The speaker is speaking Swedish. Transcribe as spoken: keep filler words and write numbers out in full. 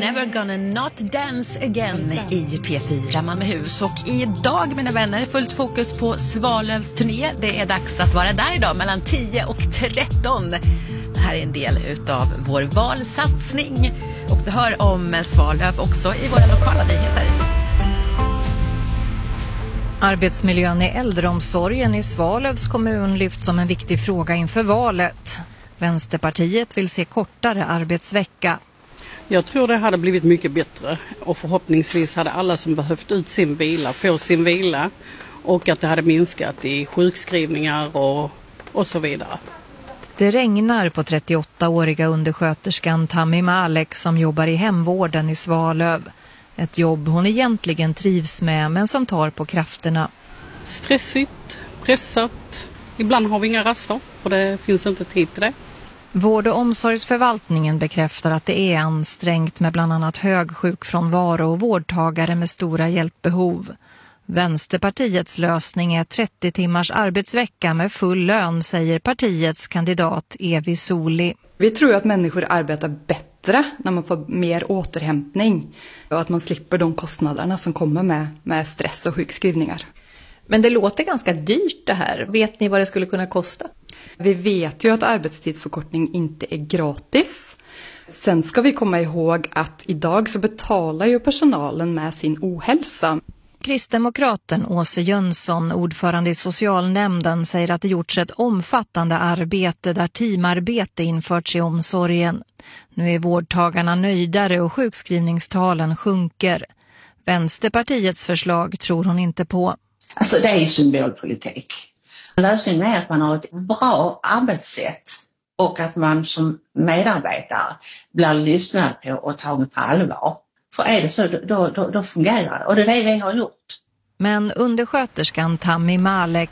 Never Gonna Not Dance Again i P fyra Malmöhus. Och idag, mina vänner, fullt fokus på Svalövs turné. Det är dags att vara där idag mellan tio och tretton. Det här är en del utav vår valsatsning. Och du hör om Svalöv också i våra lokala nyheter. Arbetsmiljön i äldreomsorgen i Svalövs kommun lyfts som en viktig fråga inför valet. Vänsterpartiet vill se kortare arbetsvecka. Jag tror det hade blivit mycket bättre och förhoppningsvis hade alla som behövt ut sin vila få sin vila och att det hade minskat i sjukskrivningar och, och så vidare. Det regnar på trettioåttaåriga undersköterskan Tammy Malek som jobbar i hemvården i Svalöv. Ett jobb hon egentligen trivs med men som tar på krafterna. Stressigt, pressat. Ibland har vi inga raster och det finns inte tid till det. Vård- och omsorgsförvaltningen bekräftar att det är ansträngt med bland annat hög sjukfrånvaro och vårdtagare med stora hjälpbehov. Vänsterpartiets lösning är trettio timmars arbetsvecka med full lön, säger partiets kandidat Evi Soli. Vi tror att människor arbetar bättre när man får mer återhämtning och att man slipper de kostnaderna som kommer med, med stress och sjukskrivningar. Men det låter ganska dyrt det här. Vet ni vad det skulle kunna kosta? Vi vet ju att arbetstidsförkortning inte är gratis. Sen ska vi komma ihåg att idag så betalar ju personalen med sin ohälsa. Kristdemokraten Åse Jönsson, ordförande i socialnämnden, säger att det gjorts ett omfattande arbete där teamarbete införts i omsorgen. Nu är vårdtagarna nöjdare och sjukskrivningstalen sjunker. Vänsterpartiets förslag tror hon inte på. Alltså det är ju symbolpolitik. Lösningen är att man har ett bra arbetssätt och att man som medarbetare blir lyssnad på och taget på allvar. För är det så, då, då, då fungerar det. Och det är det vi har gjort. Men undersköterskan Tammy Malek